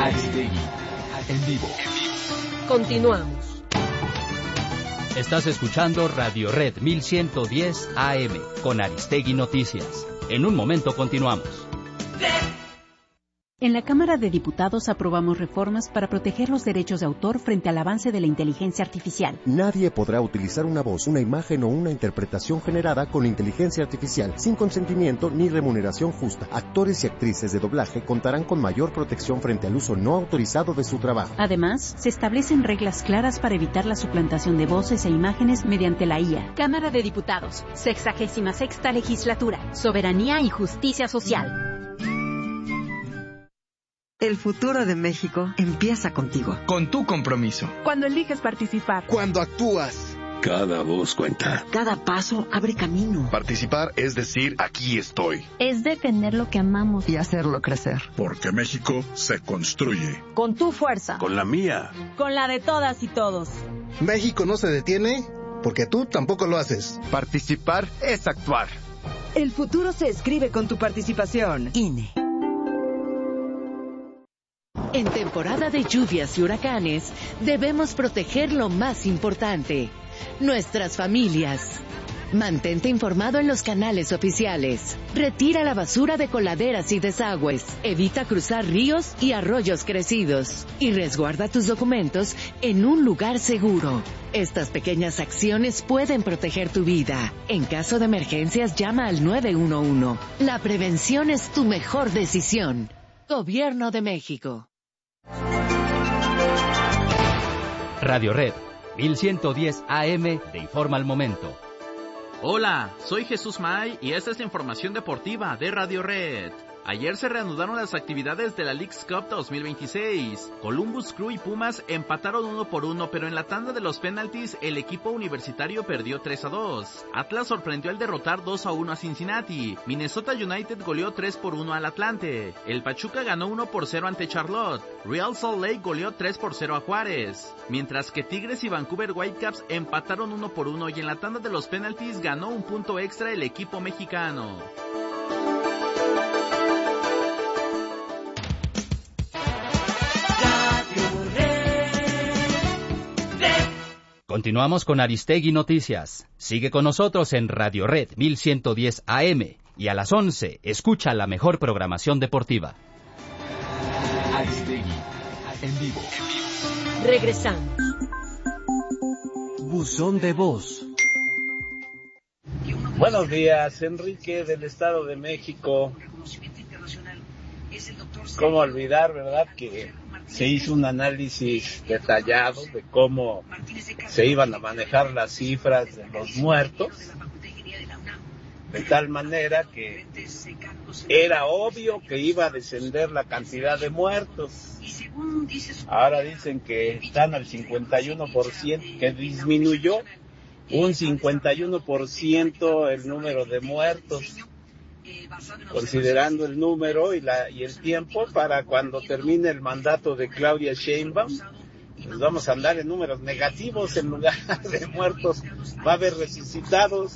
Aristegui, en vivo. Continuamos. Estás escuchando Radio Red 1110 AM con Aristegui Noticias. En un momento continuamos. En la Cámara de Diputados aprobamos reformas para proteger los derechos de autor frente al avance de la inteligencia artificial. Nadie podrá utilizar una voz, una imagen o una interpretación generada con inteligencia artificial sin consentimiento ni remuneración justa. Actores y actrices de doblaje contarán con mayor protección frente al uso no autorizado de su trabajo. Además, se establecen reglas claras para evitar la suplantación de voces e imágenes mediante la IA. Cámara de Diputados, 66ª Legislatura, Soberanía y Justicia Social. El futuro de México empieza contigo. Con tu compromiso. Cuando eliges participar. Cuando actúas. Cada voz cuenta. Cada paso abre camino. Participar es decir, aquí estoy. Es defender lo que amamos. Y hacerlo crecer. Porque México se construye. Con tu fuerza. Con la mía. Con la de todas y todos. México no se detiene porque tú tampoco lo haces. Participar es actuar. El futuro se escribe con tu participación. INE. En temporada de lluvias y huracanes, debemos proteger lo más importante, nuestras familias. Mantente informado en los canales oficiales. Retira la basura de coladeras y desagües. Evita cruzar ríos y arroyos crecidos. Y resguarda tus documentos en un lugar seguro. Estas pequeñas acciones pueden proteger tu vida. En caso de emergencias, llama al 911. La prevención es tu mejor decisión. Gobierno de México. Radio Red 1110 AM te informa al momento. Hola, soy Jesús May y esta es la información deportiva de Radio Red. Ayer se reanudaron las actividades de la Leagues Cup 2026. Columbus Crew y Pumas empataron 1-1, pero en la tanda de los penaltis el equipo universitario perdió 3-2. Atlas sorprendió al derrotar 2-1 a Cincinnati. Minnesota United goleó 3-1 al Atlante. El Pachuca ganó 1-0 ante Charlotte. Real Salt Lake goleó 3-0 a Juárez. Mientras que Tigres y Vancouver Whitecaps empataron 1-1 y en la tanda de los penaltis ganó un punto extra el equipo mexicano. Continuamos con Aristegui Noticias. Sigue con nosotros en Radio Red 1110 AM y a las 11 escucha la mejor programación deportiva. Aristegui, en vivo. Regresamos. Buzón de voz. Buenos días, Enrique del Estado de México. ¿Cómo olvidar, verdad, que se hizo un análisis detallado de cómo se iban a manejar las cifras de los muertos, de tal manera que era obvio que iba a descender la cantidad de muertos? Ahora dicen que están al 51%, que disminuyó un 51% el número de muertos, considerando el número y el tiempo para cuando termine el mandato de Claudia Sheinbaum, pues vamos a andar en números negativos en lugar de muertos, va a haber resucitados.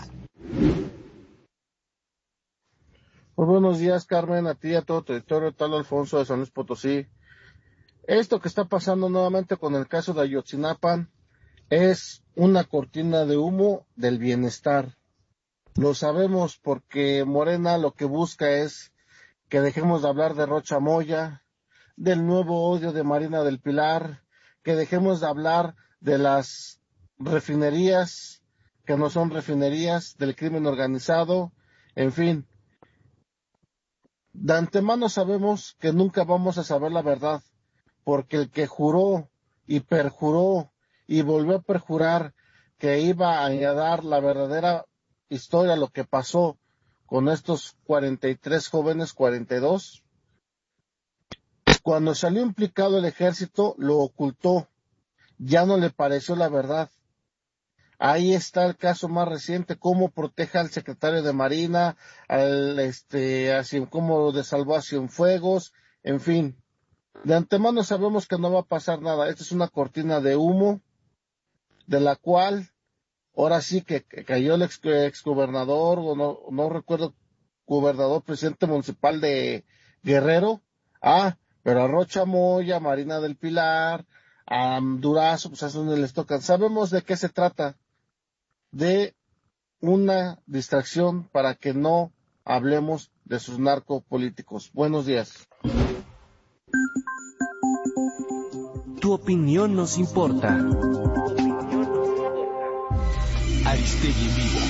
Muy buenos días, Carmen, a ti, a todo tu territorio, tal Alfonso de San Luis Potosí. Esto que está pasando nuevamente con el caso de Ayotzinapa es una cortina de humo del bienestar. Lo sabemos porque Morena lo que busca es que dejemos de hablar de Rocha Moya, del nuevo odio de Marina del Pilar, que dejemos de hablar de las refinerías, que no son refinerías, del crimen organizado, en fin. De antemano sabemos que nunca vamos a saber la verdad, porque el que juró y perjuró y volvió a perjurar que iba a dar la verdadera historia, lo que pasó con estos 43 jóvenes, 42. Cuando salió implicado el ejército, lo ocultó, ya no le pareció la verdad. Ahí está el caso más reciente, cómo protege al secretario de Marina, así cómo desalvó a Cienfuegos, en fin. De antemano sabemos que no va a pasar nada. Esta es una cortina de humo, de la cual ahora sí que cayó el exgobernador, o no recuerdo, gobernador, presidente municipal de Guerrero. Pero a Rocha Moya, a Marina del Pilar, a Durazo, pues es donde les tocan. Sabemos de qué se trata, de una distracción para que no hablemos de sus narcopolíticos. Buenos días. Tu opinión nos importa. Aristegui en vivo.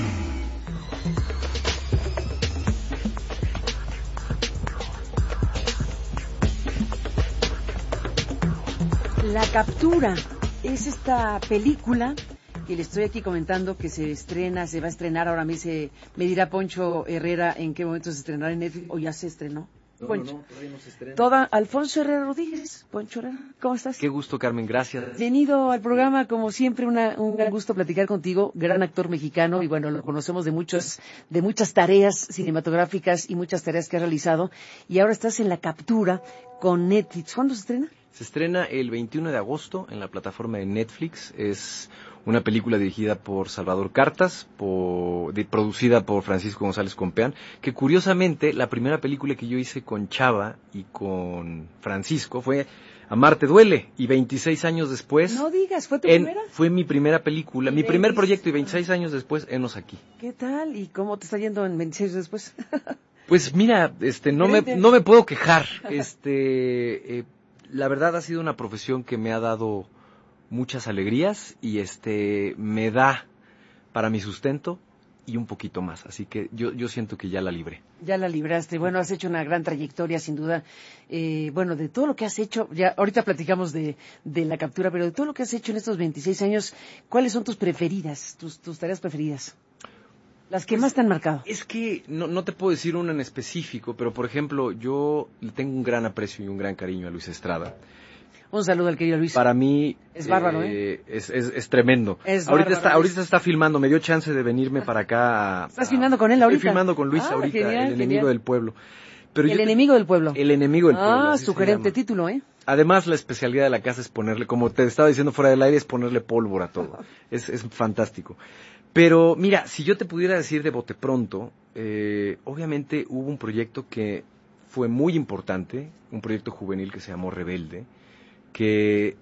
La Captura es esta película que le estoy aquí comentando que se va a estrenar, ahora me dirá Poncho Herrera en qué momento se estrenará en Netflix, o ya se estrenó. Poncho. No, todavía no se estrena. Alfonso Herrera Rodríguez, Poncho Herrera, ¿cómo estás? Qué gusto, Carmen, gracias. Bienvenido al programa, como siempre, un gran gusto platicar contigo, gran actor mexicano, y bueno, lo conocemos de muchas tareas cinematográficas y muchas tareas que ha realizado, y ahora estás en La Captura con Netflix. ¿Cuándo se estrena? Se estrena el 21 de agosto en la plataforma de Netflix. Es una película dirigida por Salvador Cartas, producida por Francisco González Compeán, que curiosamente la primera película que yo hice con Chava y con Francisco fue Amarte Duele, y 26 años después... No digas, ¿fue tu primera? Fue mi primera película, mi primer proyecto, y 26 años después, henos aquí. ¿Qué tal? ¿Y cómo te está yendo en 26 después? Pues mira, no me puedo quejar. La verdad ha sido una profesión que me ha dado muchas alegrías y me da para mi sustento y un poquito más. Así que yo siento que ya la libré. Ya la libraste. Bueno, has hecho una gran trayectoria, sin duda. Bueno, de todo lo que has hecho, ya ahorita platicamos de La Captura, pero de todo lo que has hecho en estos 26 años, ¿cuáles son tus preferidas, tus tareas preferidas? Las que más te han marcado. Es que no te puedo decir una en específico, pero por ejemplo, yo le tengo un gran aprecio y un gran cariño a Luis Estrada. Un saludo al querido Luis. Para mí es bárbaro, es tremendo. Ahorita está filmando, me dio chance de venirme para acá. ¿Estás filmando con él ahorita? Estoy filmando con Luis ahorita, genial, El enemigo del pueblo. Pero El enemigo del pueblo. El enemigo del pueblo. Sugerente título, ¿eh? Además, la especialidad de la casa es ponerle, como te estaba diciendo fuera del aire, es ponerle pólvora a todo. Es fantástico. Pero mira, si yo te pudiera decir de bote pronto, obviamente hubo un proyecto que fue muy importante, un proyecto juvenil que se llamó Rebelde, que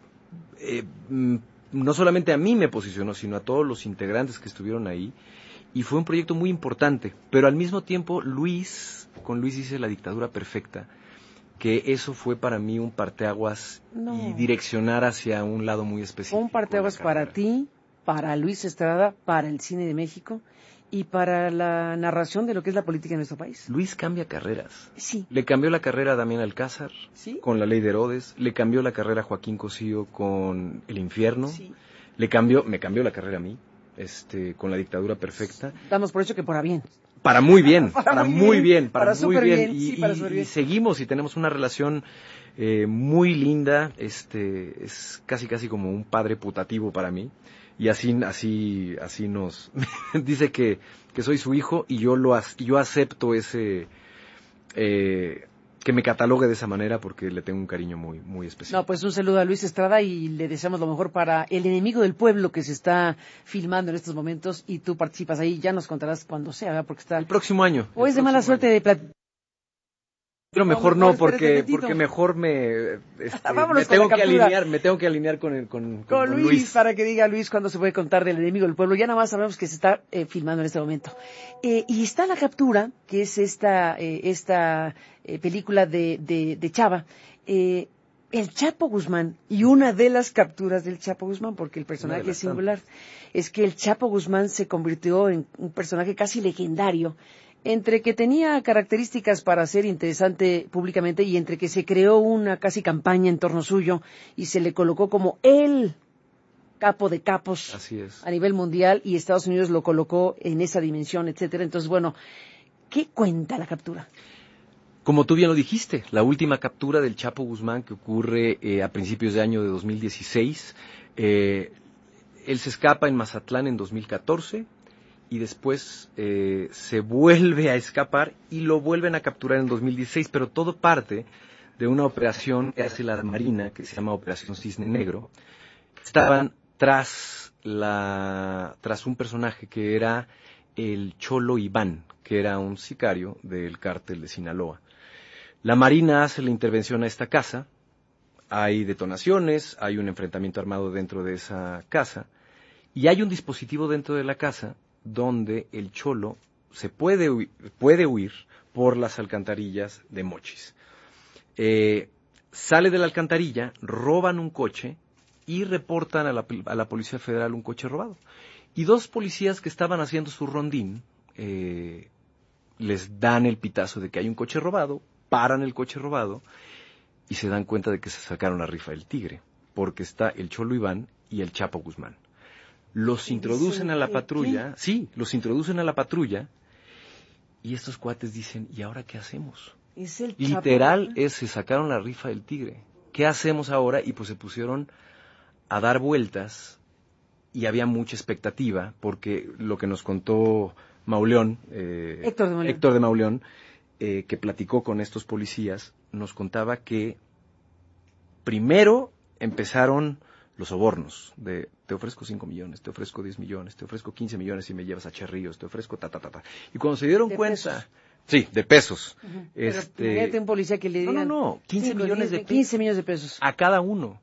no solamente a mí me posicionó, sino a todos los integrantes que estuvieron ahí, y fue un proyecto muy importante, pero al mismo tiempo con Luis hice La Dictadura Perfecta, que eso fue para mí un parteaguas y direccionar hacia un lado muy específico. Un parteaguas para ti, para Luis Estrada, para el cine de México y para la narración de lo que es la política en nuestro país. Luis cambia carreras. Sí. Le cambió la carrera a Damián Alcázar, ¿sí?, con La Ley de Herodes. Le cambió la carrera a Joaquín Cosío con El Infierno. Sí. Me cambió la carrera a mí, con La Dictadura Perfecta. Damos por hecho que para bien. Para muy bien, para muy bien. Y seguimos y tenemos una relación muy linda. Es casi como un padre putativo para mí. Y así nos dice que soy su hijo, y yo acepto ese que me catalogue de esa manera, porque le tengo un cariño muy muy especial. No, pues un saludo a Luis Estrada y le deseamos lo mejor para El enemigo del pueblo, que se está filmando en estos momentos, y tú participas ahí. Ya nos contarás cuando sea, ¿verdad? Porque está el próximo año. O es de mala suerte de pero mejor no, porque mejor me tengo que alinear con Luis, para que diga Luis cuándo se puede contar del enemigo del pueblo. Ya nada más sabemos que se está filmando en este momento. Y está La Captura, que es esta película de Chava. El Chapo Guzmán, y una de las capturas del Chapo Guzmán, porque el personaje es singular, es que el Chapo Guzmán se convirtió en un personaje casi legendario, entre que tenía características para ser interesante públicamente y entre que se creó una casi campaña en torno suyo y se le colocó como el capo de capos. Así es. A nivel mundial, y Estados Unidos lo colocó en esa dimensión, etcétera. Entonces, bueno, ¿qué cuenta La Captura? Como tú bien lo dijiste, la última captura del Chapo Guzmán, que ocurre a principios de año de 2016. Él se escapa en Mazatlán en 2014 y después se vuelve a escapar y lo vuelven a capturar en 2016, pero todo parte de una operación que hace la Marina, que se llama Operación Cisne Negro. Estaban tras un personaje que era el Cholo Iván, que era un sicario del cártel de Sinaloa. La Marina hace la intervención a esta casa, hay detonaciones, hay un enfrentamiento armado dentro de esa casa, y hay un dispositivo dentro de la casa donde el cholo se puede huir por las alcantarillas de Mochis. Sale de la alcantarilla, roban un coche y reportan a la Policía Federal un coche robado. Y 2 policías que estaban haciendo su rondín les dan el pitazo de que hay un coche robado, paran el coche robado y se dan cuenta de que se sacaron la rifa del tigre, porque está el Cholo Iván y el Chapo Guzmán. Los introducen a la patrulla, sí, los introducen a la patrulla y estos cuates dicen, ¿y ahora qué hacemos? Es el Literal, Chapo, se sacaron la rifa del tigre. ¿Qué hacemos ahora? Y pues se pusieron a dar vueltas y había mucha expectativa porque lo que nos contó Mauleón, Héctor de Mauleón, que platicó con estos policías, nos contaba que primero empezaron los sobornos de te ofrezco 5 millones, te ofrezco 10 millones, te ofrezco 15 millones si me llevas a Cherrillos, te ofrezco Y cuando se dieron cuenta... Pesos. Sí, de pesos. Uh-huh. Pero un policía que le digan... No, 15 millones de pesos. 15 millones de pesos. A cada uno.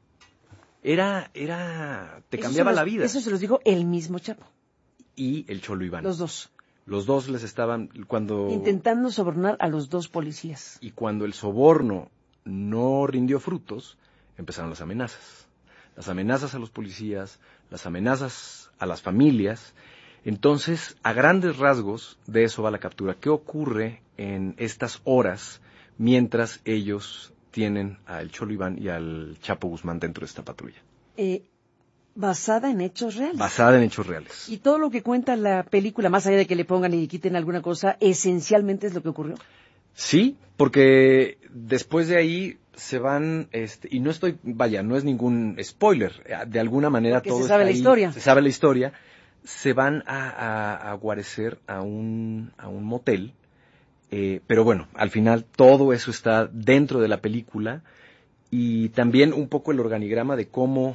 Te cambiaba la vida. Eso se los dijo el mismo Chapo. Y el Cholo Iván. Los dos. Los dos les estaban intentando sobornar a los 2 policías. Y cuando el soborno no rindió frutos, empezaron las amenazas. Las amenazas a los policías, las amenazas a las familias. Entonces, a grandes rasgos, de eso va la captura. ¿Qué ocurre en estas horas mientras ellos tienen al Cholo Iván y al Chapo Guzmán dentro de esta patrulla? Basada en hechos reales. Basada en hechos reales. Y todo lo que cuenta la película, más allá de que le pongan y quiten alguna cosa, esencialmente es lo que ocurrió. Sí, porque después de ahí se van, y no es ningún spoiler, de alguna manera porque todo se sabe la historia. Se sabe la historia, se van a guarecer a un motel, pero bueno, al final todo eso está dentro de la película y también un poco el organigrama de cómo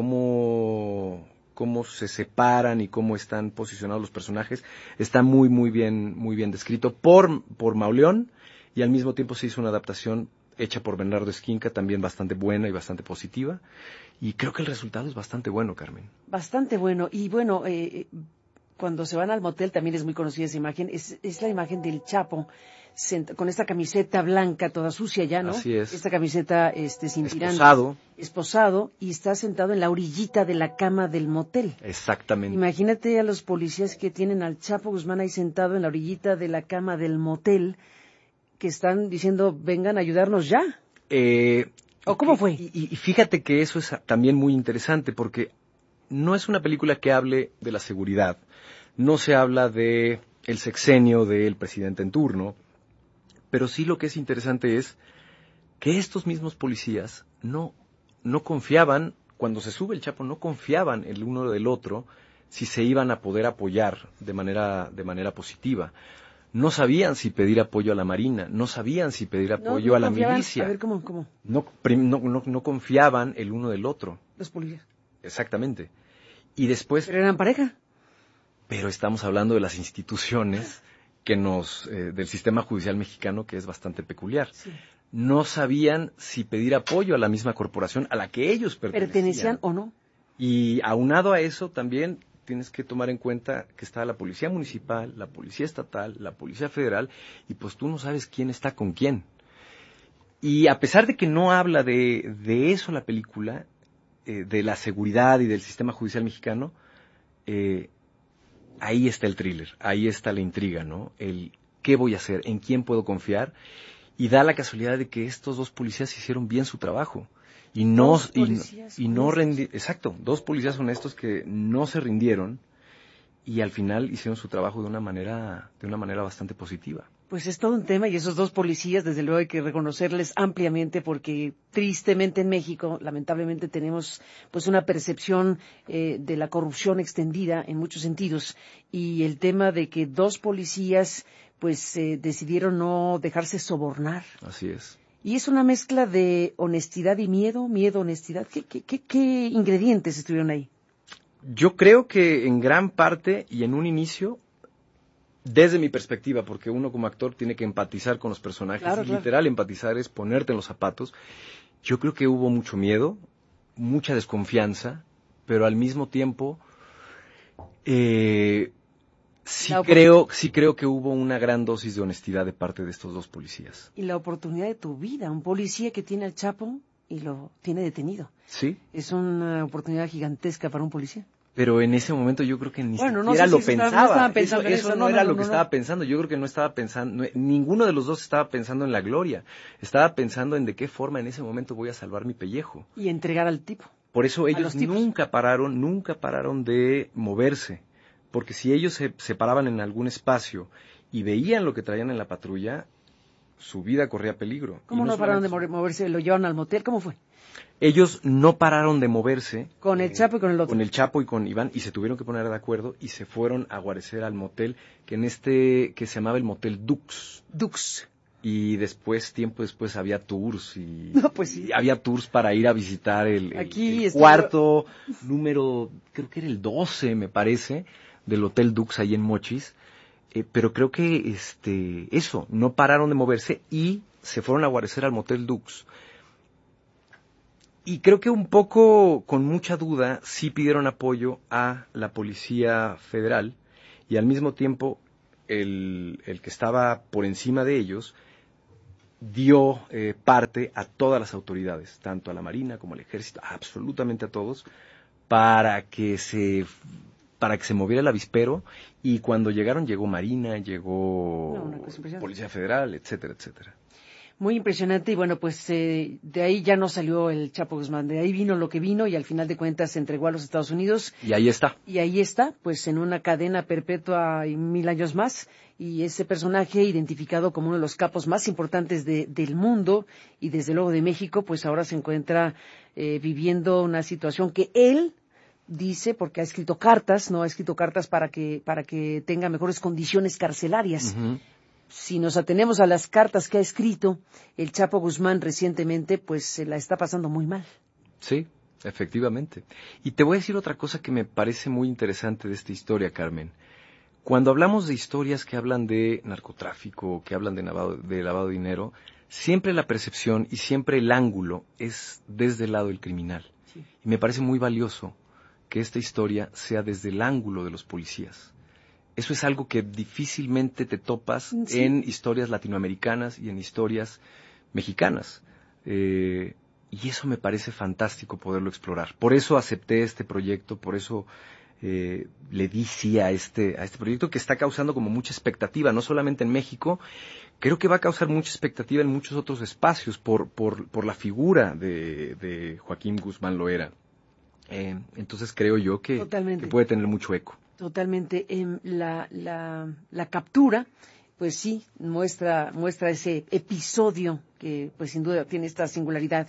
se separan y cómo están posicionados los personajes está muy bien descrito por Mauleón y al mismo tiempo se hizo una adaptación hecha por Bernardo Esquinca, también bastante buena y bastante positiva, y creo que el resultado es bastante bueno, Carmen. Bastante bueno, y bueno, cuando se van al motel también es muy conocida esa imagen, es la imagen del Chapo, con esta camiseta blanca toda sucia ya, ¿no? Así es. Esta camiseta sin tirantes. Esposado, y está sentado en la orillita de la cama del motel. Exactamente. Imagínate a los policías que tienen al Chapo Guzmán ahí sentado en la orillita de la cama del motel, que están diciendo, vengan a ayudarnos ya. ¿O cómo fue? Y fíjate que eso es también muy interesante, porque no es una película que hable de la seguridad, no se habla de el sexenio del presidente en turno, pero sí lo que es interesante es que estos mismos policías no confiaban, cuando se sube el Chapo, no confiaban el uno del otro si se iban a poder apoyar de manera positiva. No sabían si pedir apoyo a la Marina, no sabían si pedir apoyo a la milicia. A ver, ¿cómo? No confiaban el uno del otro. Los policías. Exactamente. Y después... Pero eran pareja. Pero estamos hablando de las instituciones del sistema judicial mexicano, que es bastante peculiar. Sí. No sabían si pedir apoyo a la misma corporación a la que ellos pertenecían o no. Y aunado a eso también tienes que tomar en cuenta que está la policía municipal, la policía estatal, la policía federal, y pues tú no sabes quién está con quién. Y a pesar de que no habla de eso la película, de la seguridad y del sistema judicial mexicano, ahí está el thriller, ahí está la intriga, ¿no? El qué voy a hacer, en quién puedo confiar, y da la casualidad de que estos 2 policías hicieron bien su trabajo. Y no rendieron, exacto, 2 policías honestos que no se rindieron y al final hicieron su trabajo de una manera bastante positiva. Pues es todo un tema y esos 2 policías, desde luego hay que reconocerles ampliamente porque tristemente en México, lamentablemente tenemos pues una percepción de la corrupción extendida en muchos sentidos y el tema de que 2 policías pues decidieron no dejarse sobornar. Así es. Y es una mezcla de honestidad y miedo, honestidad. ¿Qué ingredientes estuvieron ahí? Yo creo que en gran parte y en un inicio desde mi perspectiva, porque uno como actor tiene que empatizar con los personajes, claro. Literal empatizar es ponerte en los zapatos. Yo creo que hubo mucho miedo, mucha desconfianza, pero al mismo tiempo sí creo que hubo una gran dosis de honestidad de parte de estos dos policías. Y la oportunidad de tu vida, un policía que tiene al Chapo y lo tiene detenido. Sí. Es una oportunidad gigantesca para un policía. Pero en ese momento yo creo que ni siquiera no sé lo si pensaba. Eso no era lo que estaba pensando. Yo creo que no estaba pensando, ninguno de los dos estaba pensando en la gloria. Estaba pensando en de qué forma en ese momento voy a salvar mi pellejo. Y entregar al tipo. Por eso ellos nunca pararon de moverse. Porque si ellos se paraban en algún espacio y veían lo que traían en la patrulla, su vida corría peligro. ¿Cómo no pararon de moverse? ¿Lo llevaron al motel? ¿Cómo fue? Ellos no pararon de moverse. Con el Chapo y con el otro. Con el Chapo y con Iván, y se tuvieron que poner de acuerdo y se fueron a guarecer al motel que se llamaba el Motel Dux. Dux. Y tiempo después había tours y sí. Había tours para ir a visitar el cuarto número, creo que era el 12, me parece, del Hotel Dux ahí en Mochis. Pero creo que no pararon de moverse y se fueron a guarecer al Motel Dux. Y creo que un poco, con mucha duda, sí pidieron apoyo a la Policía Federal y al mismo tiempo el que estaba por encima de ellos dio parte a todas las autoridades, tanto a la Marina como al Ejército, absolutamente a todos, para que se moviera el avispero, y cuando llegó Marina, llegó Policía Federal, etcétera, etcétera. Muy impresionante, y bueno, pues de ahí ya no salió el Chapo Guzmán, de ahí vino lo que vino y al final de cuentas se entregó a los Estados Unidos. Y ahí está. Y ahí está, pues en una cadena perpetua y 1000 años más, y ese personaje identificado como uno de los capos más importantes del mundo y desde luego de México, pues ahora se encuentra viviendo una situación que él dice, porque ha escrito cartas para que tenga mejores condiciones carcelarias. Uh-huh. Si nos atenemos a las cartas que ha escrito el Chapo Guzmán recientemente, pues se la está pasando muy mal. Sí, efectivamente. Y te voy a decir otra cosa que me parece muy interesante de esta historia, Carmen. Cuando hablamos de historias que hablan de narcotráfico, que hablan de lavado de dinero, siempre la percepción y siempre el ángulo es desde el lado del criminal. Sí. Y me parece muy valioso que esta historia sea desde el ángulo de los policías. Eso es algo que difícilmente te topas en historias latinoamericanas y en historias mexicanas. Y eso me parece fantástico poderlo explorar. Por eso acepté este proyecto, por eso le di sí a este proyecto, que está causando como mucha expectativa, no solamente en México, creo que va a causar mucha expectativa en muchos otros espacios por la figura de Joaquín Guzmán Loera. Entonces creo yo que puede tener mucho eco. Totalmente. La captura, pues sí, muestra ese episodio que, pues sin duda, tiene esta singularidad.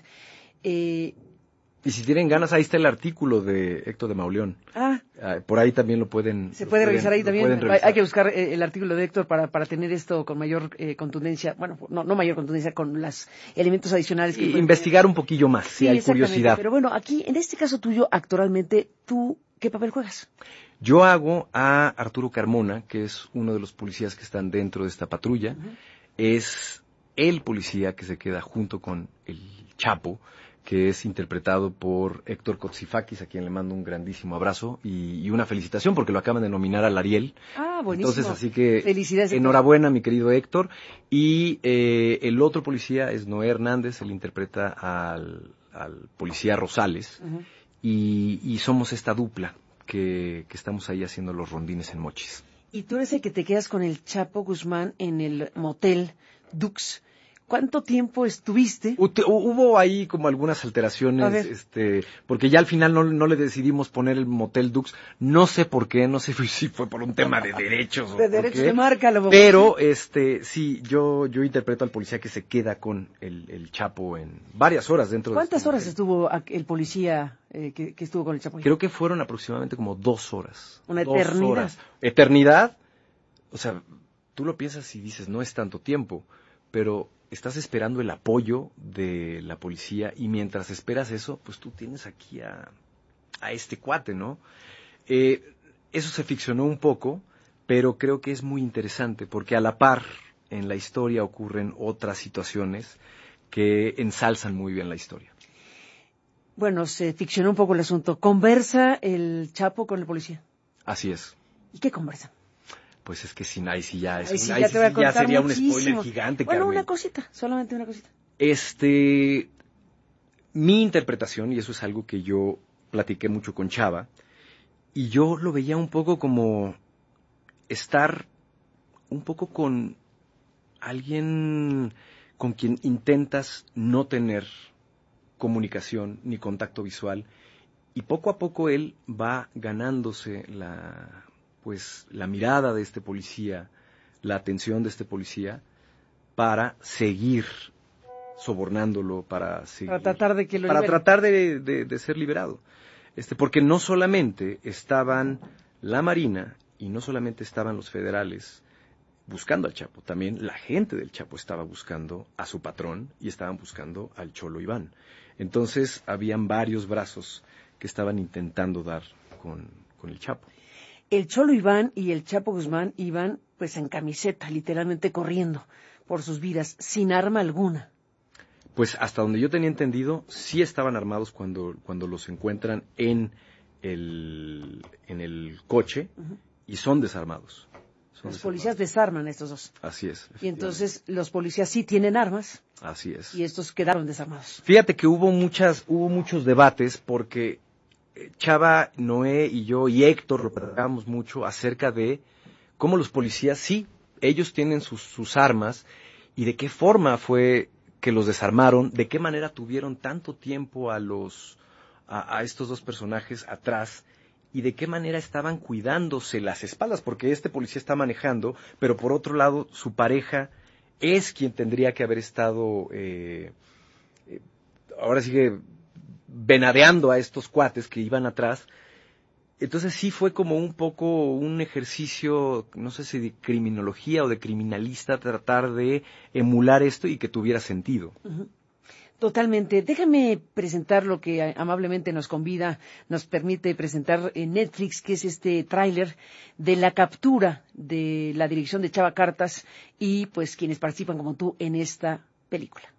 Y si tienen ganas, ahí está el artículo de Héctor de Mauleón. Por ahí también lo pueden... Se puede revisar ahí también. Hay que buscar el artículo de Héctor para tener esto con mayor contundencia. Bueno, no mayor contundencia, con los elementos adicionales. Investigar un poquillo más, si hay curiosidad. Pero bueno, aquí, en este caso tuyo, actoralmente, ¿tú qué papel juegas? Yo hago a Arturo Carmona, que es uno de los policías que están dentro de esta patrulla. Uh-huh. Es el policía que se queda junto con el Chapo, que es interpretado por Héctor Kotsifakis, a quien le mando un grandísimo abrazo y una felicitación porque lo acaban de nominar al Ariel. Buenísimo. Entonces, así que felicidades, enhorabuena, mi querido Héctor. Y el otro policía es Noé Hernández, él interpreta al policía Rosales. Uh-huh. Y somos esta dupla que estamos ahí haciendo los rondines en Mochis. Y tú eres el que te quedas con el Chapo Guzmán en el Motel Dux. ¿Cuánto tiempo estuviste? Hubo ahí como algunas alteraciones, porque ya al final no le decidimos poner el Motel Dux. No sé por qué, no sé si fue por un tema de derechos. De derechos de marca. Pero, sí, yo interpreto al policía que se queda con el Chapo en varias horas dentro de... ¿Cuántas horas estuvo el policía que estuvo con el Chapo? Creo que fueron aproximadamente como 2 horas. ¿Una eternidad? 2 horas. Eternidad, o sea, tú lo piensas y dices, no es tanto tiempo, pero... estás esperando el apoyo de la policía y mientras esperas eso, pues tú tienes aquí a este cuate, ¿no? Eso se ficcionó un poco, pero creo que es muy interesante porque a la par en la historia ocurren otras situaciones que ensalzan muy bien la historia. Bueno, se ficcionó un poco el asunto. ¿Conversa el Chapo con el policía? Así es. ¿Y qué conversan? Pues es que ahí sí ya ya sería muchísimo. Un spoiler gigante, bueno, Carmen. una cosita, solamente una cosita. Mi interpretación, y eso es algo que yo platiqué mucho con Chava, y yo lo veía un poco como estar un poco con alguien con quien intentas no tener comunicación ni contacto visual, y poco a poco él va ganándose la mirada de este policía, la atención de este policía, para seguir sobornándolo, para tratar de que lo libere. Para tratar de ser liberado. Porque no solamente estaban la Marina y no solamente estaban los federales buscando al Chapo, también la gente del Chapo estaba buscando a su patrón y estaban buscando al Cholo Iván. Entonces habían varios brazos que estaban intentando dar con el Chapo. El Cholo Iván y el Chapo Guzmán iban pues en camiseta, literalmente corriendo por sus vidas, sin arma alguna. Pues hasta donde yo tenía entendido, sí estaban armados cuando los encuentran en el coche, y son desarmados. Los policías desarman a estos dos. Así es. Y entonces los policías sí tienen armas. Así es. Y estos quedaron desarmados. Fíjate que hubo muchos debates porque Chava, Noé y yo y Héctor lo platicábamos mucho acerca de cómo los policías, sí, ellos tienen sus armas, y de qué forma fue que los desarmaron, de qué manera tuvieron tanto tiempo a estos dos personajes atrás, y de qué manera estaban cuidándose las espaldas, porque este policía está manejando, pero por otro lado su pareja es quien tendría que haber estado, ahora sigue venadeando a estos cuates que iban atrás. Entonces sí fue como un poco un ejercicio, no sé si de criminología o de criminalista, tratar de emular esto y que tuviera sentido. Uh-huh. Totalmente. Déjame presentar lo que amablemente nos permite presentar en Netflix, que es este tráiler de la captura de la dirección de Chava Cartas y pues quienes participan como tú en esta película.